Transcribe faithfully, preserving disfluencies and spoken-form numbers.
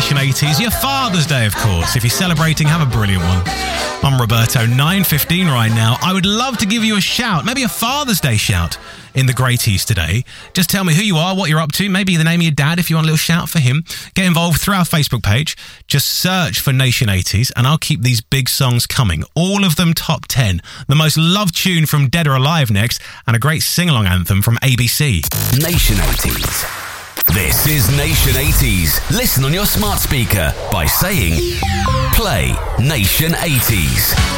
Nation eighties. Your Father's Day, of course. If you're celebrating, have a brilliant one. I'm Roberto, nine fifteen right now. I would love to give you a shout, maybe a Father's Day shout in the Greaties today. Just tell me who you are, what you're up to, maybe the name of your dad if you want a little shout for him. Get involved through our Facebook page. Just search for Nation eighties and I'll keep these big songs coming. All of them top ten. The most loved tune from Dead or Alive next and a great sing-along anthem from A B C. Nation eighties. This is Nation eighties. Listen on your smart speaker by saying, play Nation eighties.